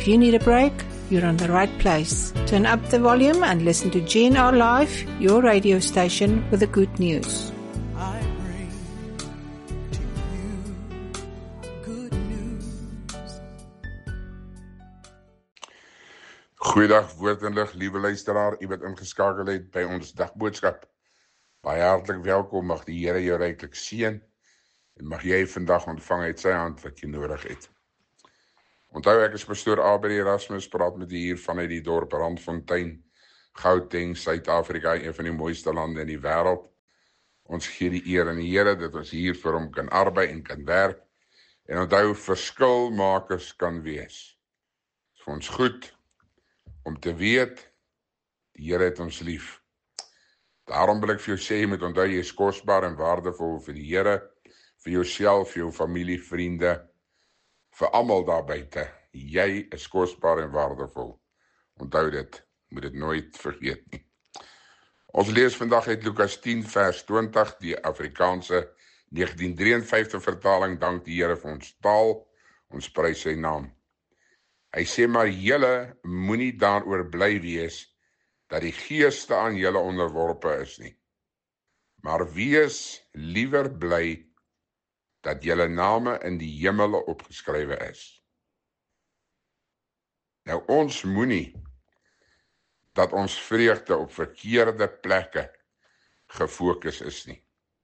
If you need a break, you're on the right place. Turn up the volume and listen to GNR Live, your radio station with the good news. I bring to you good news. Goeiedag, woord en lig, liewe luisteraar, u wat ingeskakel het by ons dagboodskap. Baie hartlik welkom, mag die Here jou ryklik seën en mag jy vandag ontvang uit sy hand wat jy nodig het. Onthou, ek is pastoor Abel Erasmus, praat met u hier vanuit die dorp Randfontein, Gauteng, Suid-Afrika, een van die mooiste lande in die wêreld. Ons gee die eer aan die Here dat ons hier vir hom kan arbei en kan werk. En onthou, verskilmakers kan wees. Dit is vir ons goed om te weet, die Here het ons lief. Daarom wil ek vir jou sê, jy moet onthou, jy is kosbaar en waardevol vir die Here, vir jouself, vir jou familie, vriende, vir almal daar buite. Jy is kosbaar en waardevol. Onthou dit, moet dit nooit vergeet nie. Ons lees vandag uit Lukas 10 vers 20, die Afrikaanse 1953 vertaling, dank die Here vir ons taal, ons prys sy naam. Hy sê, maar julle moenie daaroor bly wees, dat die geeste aan julle onderworpe is nie. Maar wees liewer bly, dat julle name in die hemele opgeskrywe is. Nou, ons moenie dat ons vreugde op verkeerde plekke gefokus is nie.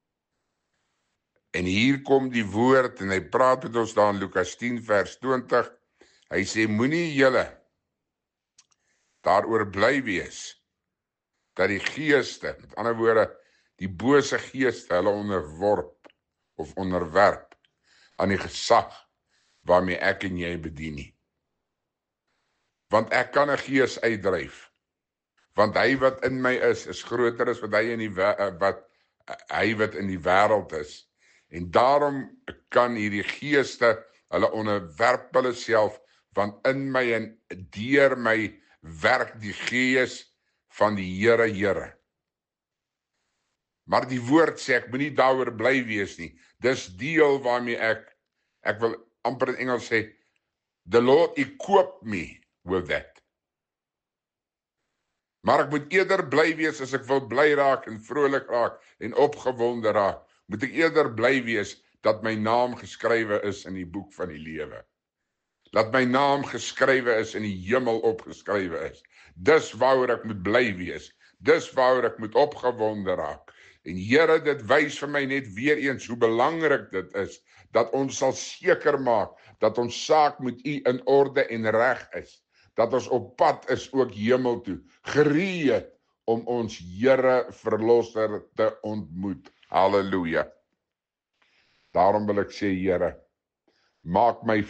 En hier kom die woord, en hy praat met ons daar in Lukas 10 vers 20, hy sê, moenie julle daaroor bly wees, dat die geeste, met ander woorde, die bose geeste, hulle onderworp, of onderwerp aan die gesag waarmee ek en jy bedien nie. Want ek kan 'n gees uitdryf, want hy wat in my is groter as wat hy wat in die wêreld is. En daarom kan hierdie geeste, hulle onderwerp hulle self, want in my en deur my werk die gees van die Here. Maar die woord sê, ek moenie daaroor bly wees nie. Dis deel waarmee ek wil amper in Engels sê, the Lord equipped me with that. Maar ek moet eerder bly wees as ek wil bly raak en vrolik raak en opgewonde raak. Moet ek eerder bly wees dat my naam geskrywe is in die boek van die lewe. Dat my naam geskrywe is in die hemel opgeskrywe is. Dis waaroor ek moet bly wees. Dis waaroor ek moet opgewonde raak. En Here, dit wys vir my net weer eens hoe belangrik dit is, dat ons sal seker maak, dat ons saak met U in orde en reg is, dat ons op pad is ook hemel toe, gereed om ons Here Verlosser te ontmoet. Halleluja. Daarom wil ek sê, Here, maak my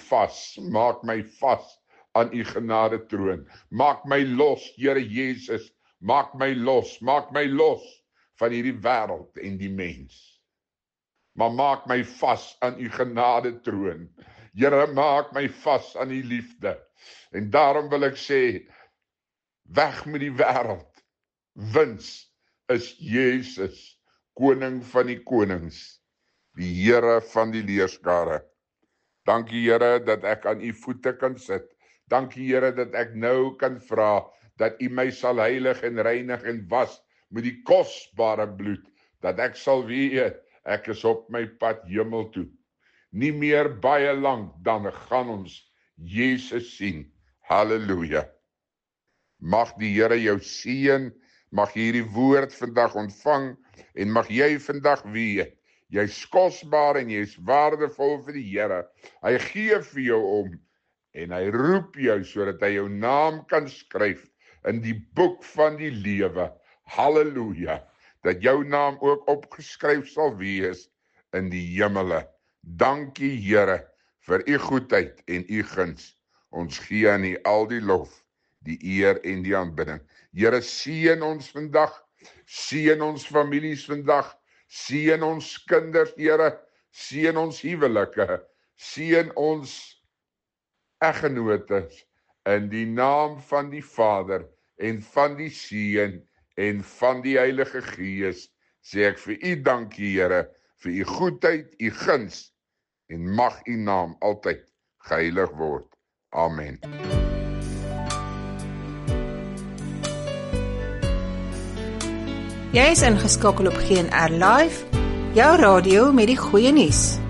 vas aan U genade troon, maak my los, Here Jesus, maak my los van hierdie wêreld en die mens. Maar maak my vas aan U genade troon. Here, maak my vas aan U liefde. En daarom wil ek sê, weg met die wêreld. Wins is Jesus, koning van die konings, die Here van die leerskare. Dankie, Here, dat ek aan U voete kan sit. Dankie, Here, dat ek nou kan vra, dat U my sal heilig en reinig en was, met die kosbare bloed, dat ek sal weet, ek is op my pad hemel toe. Nie meer baie lank, dan gaan ons Jesus sien. Halleluja. Mag die Here jou seën, mag hierdie woord vandag ontvang, en mag jy vandag weet, jy's kosbaar en jy's waardevol vir die Here. Hy gee vir jou om, en hy roep jou, sodat hy jou naam kan skryf, in die boek van die lewe. Halleluja, dat jou naam ook opgeskryf sal wees in die hemele. Dankie, Here, vir U goedheid en U guns. Ons gee aan U al die lof, die eer en die aanbidding. Here, seën ons vandag, seën ons families vandag, seën ons kinders, Here, seën ons huwelike, seën ons eggenotes, in die naam van die Vader, en van die Seun, en van die Heilige Gees, sê ek vir U dankie, Here, vir U goedheid, U guns, en mag U naam altyd geheilig word. Amen. Jy is ingeskakel op GNR Live, jou radio met die goeie nuus.